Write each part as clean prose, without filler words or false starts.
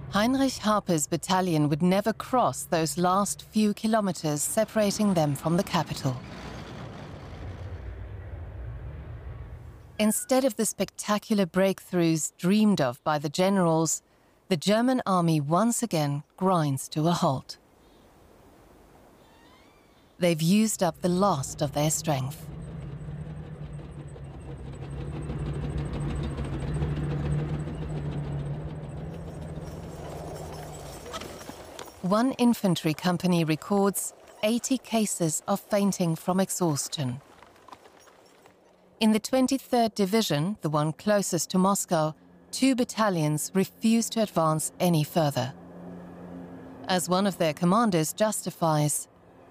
Heinrich Harper's battalion would never cross those last few kilometers separating them from the capital. Instead of the spectacular breakthroughs dreamed of by the generals, the German army once again grinds to a halt. They've used up the last of their strength. One infantry company records 80 cases of fainting from exhaustion. In the 23rd Division, the one closest to Moscow, 2 battalions refuse to advance any further. As one of their commanders justifies,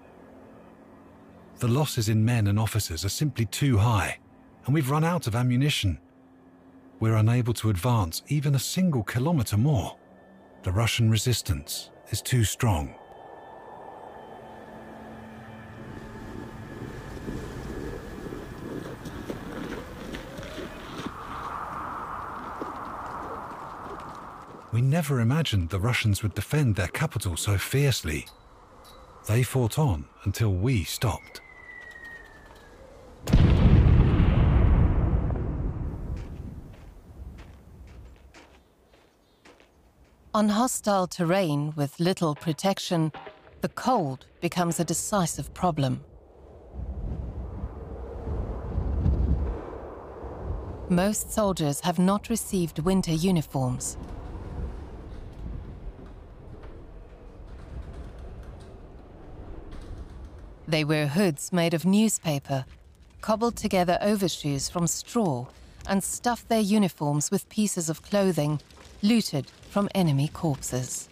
"The losses in men and officers are simply too high, and we've run out of ammunition. We're unable to advance even a single kilometer more. The Russian resistance is too strong." We never imagined the Russians would defend their capital so fiercely. They fought on until we stopped. On hostile terrain with little protection, the cold becomes a decisive problem. Most soldiers have not received winter uniforms. They wear hoods made of newspaper, cobbled together overshoes from straw, and stuff their uniforms with pieces of clothing looted from enemy corpses.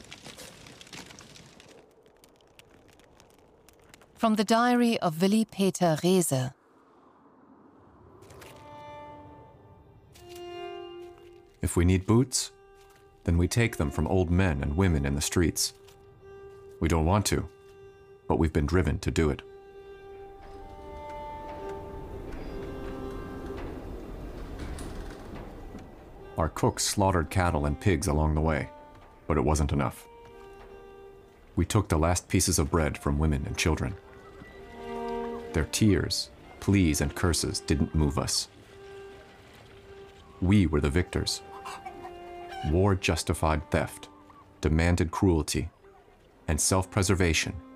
From the diary of Willy Peter Reese. If we need boots, then we take them from old men and women in the streets. We don't want to, but we've been driven to do it. Our cooks slaughtered cattle and pigs along the way, but it wasn't enough. We took the last pieces of bread from women and children. Their tears, pleas, and curses didn't move us. We were the victors. War justified theft, demanded cruelty, and self-preservation